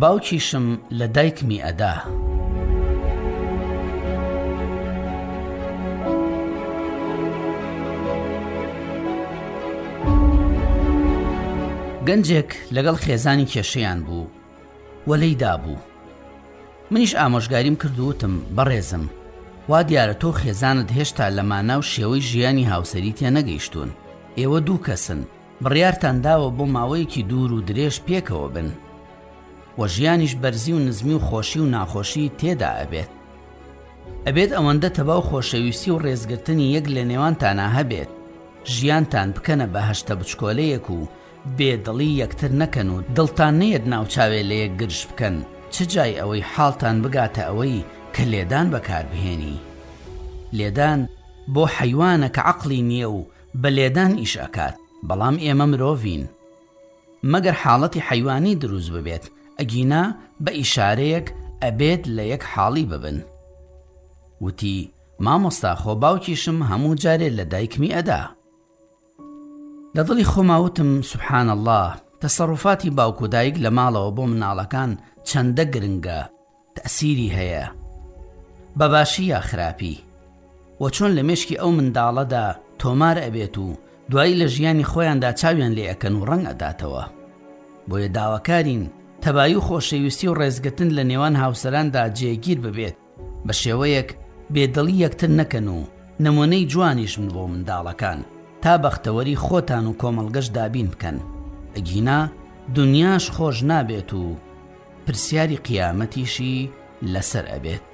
باوکیشم لە دایکمی ئەدا. گەنجێک لەگەڵ خێزانی کێشەیان بوو وە لێیدا بوو. منیش ئامۆژگاریم کردووتم بەڕێزم، وا دیارە تۆ خێزانت هێشتا لە ماناو شێوەی ژیانی هاوسەری تێ نەگەیشتوون. ئێوە دوو کەسن، بڕیارتان داوە بۆ ماوەیەکی دوور و درێژ پێکەوە بن و ژیانیش بەرزی و نزمی و خۆشی و ناخۆشی تێدا ئەبێت ئەوەندە تەباو خۆشەویستی و ڕێزگرتنی یەک لە نێوانتانە هەبێت، ژیانتان بکەنە بە هەشتە بچکۆلەیەک و بێدڵی یەکتر نەکەن و دڵتان نەیەت ناوچاوێ لە یەک گرژ بکەن، چ جای ئەوەی حاڵتان بگاتە ئەوەی کە لێدان بەکاربهێنی. لێدان بۆ حەیوانە کە عەقڵی نییە و بە لێدان ئیش ئەکات، بەڵام ئێمە مرۆڤین. مەگەر حاڵەتی حەیوانی دروست ببێت، ئەگینا بە ئیشارەیەک ئەبێت لە یەک حاڵی ببن. وتی مامۆستا خۆ باوکیشم هەموو جارێ لە دایکمی ئەدا. لە دڵی خۆماوتم سوبحان الله، تەسەڕوفاتی باوک و دایک لە ماڵەوە بۆ مناڵەکان چەندە گرنگە، تەسیری هەیە، بەباشی یا خراپی. و چۆن لە مێشکی ئەو منداڵەدا تۆمار ئەبێت و دوایی لە ژیانی خۆیاندا چاویان لێ ئەکەن و ڕەنگ ئەداتەوە. بۆیە داواکارین تەبایی و خۆشەویستی و ڕێزگرتن لە نێوان هاوسەراندا جێگیر ببێت، بە شێوەیەک بێدڵی یەکتر نەکەن و نمونەی جوانیشن بۆ منداڵەکان تا بەختەوەری خۆتان و کۆمەڵگەش دابین بکەن. ئەگینا دنیاش خۆش نابێت و پرسیاری قیامەتیشی لەسەر ئەبێت.